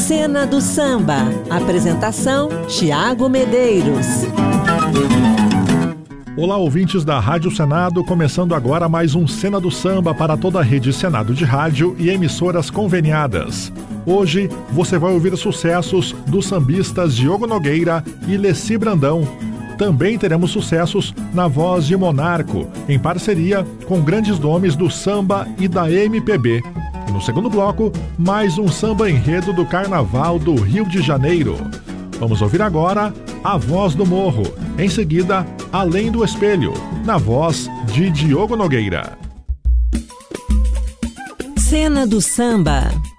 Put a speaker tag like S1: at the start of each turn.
S1: Cena do Samba. Apresentação: Tiago Medeiros.
S2: Olá, ouvintes da Rádio Senado, começando agora mais um Cena do Samba para toda a rede Senado de rádio e emissoras conveniadas. Hoje você vai ouvir sucessos dos sambistas Diogo Nogueira e Leci Brandão. Também teremos sucessos na voz de Monarco, em parceria com grandes nomes do samba e da MPB. E no segundo bloco, mais um samba enredo do Carnaval do Rio de Janeiro. Vamos ouvir agora A Voz do Morro. Em seguida, Além do Espelho, na voz de Diogo Nogueira.
S1: Cena do Samba.